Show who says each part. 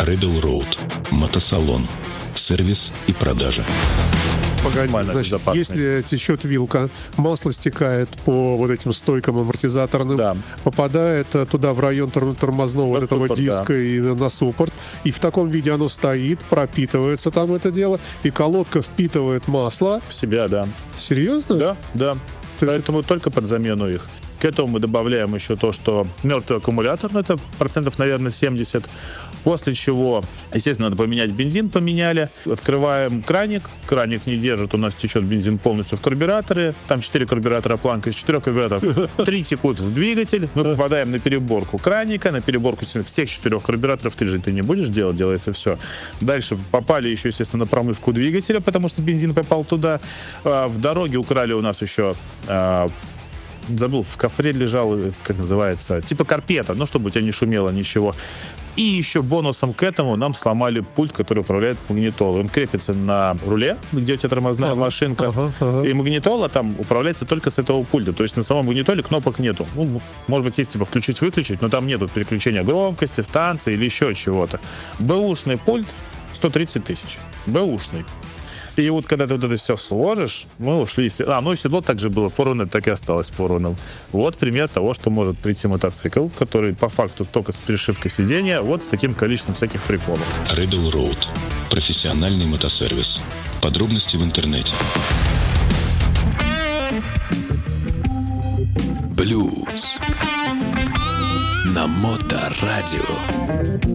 Speaker 1: Rebel Road. Мотосалон. Сервис и продажа.
Speaker 2: Погоди, значит, если течет вилка, масло стекает по вот этим стойкам амортизаторным,
Speaker 3: Да.
Speaker 2: попадает туда в район тормозного вот этого
Speaker 3: суппорт,
Speaker 2: диска и на суппорт, и в таком виде оно стоит, пропитывается там это дело, и колодка впитывает масло.
Speaker 3: В себя, да.
Speaker 2: Серьезно?
Speaker 3: Да. Поэтому только под замену их. К этому мы добавляем еще то, что мертвый аккумулятор, это процентов, наверное, 70. После чего, естественно, надо поменять бензин, поменяли. Открываем краник. Краник не держит, у нас течет бензин полностью в карбюраторы. Там 4 карбюратора планка, из 4 карбюраторов 3 текут в двигатель. Мы попадаем на переборку краника, на переборку всех 4 карбюраторов. Ты не будешь делать, делается все. Дальше попали еще, естественно, на промывку двигателя, потому что бензин попал туда. В дороге украли у нас еще... забыл, в кофре лежал, как называется, типа карпета, чтобы у тебя не шумело ничего. И еще бонусом к этому нам сломали пульт, который управляет магнитолой. Он крепится на руле, где у тебя тормозная машинка. И магнитола там управляется только с этого пульта. То есть на самом магнитоле кнопок нету. Может быть, есть включить-выключить, но там нету переключения громкости, станции или еще чего-то. Бэушный пульт 130 тысяч. Бэушный. И вот когда ты вот это все сложишь, мы ушли. И седло также было порвано, так и осталось порванным. Вот пример того, что может прийти мотоцикл, который по факту только с перешивкой сиденья, вот с таким количеством всяких приколов.
Speaker 1: Rebel Road. Профессиональный мотосервис. Подробности в интернете. Блюз на Моторадио.